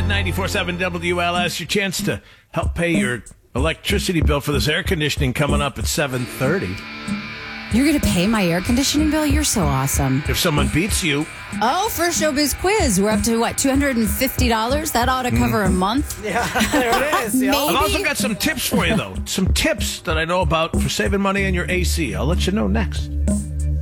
at 94.7 WLS. Your chance to help pay your electricity bill for this air conditioning coming up at 7:30. You're going to pay my air conditioning bill? You're so awesome. If someone beats you, Oh, for Showbiz Quiz. We're up to, what, $250? That ought to cover a month. Yeah, there it is. Maybe. I've also got some tips for you, though. Some tips that I know about for saving money on your AC. I'll let you know next.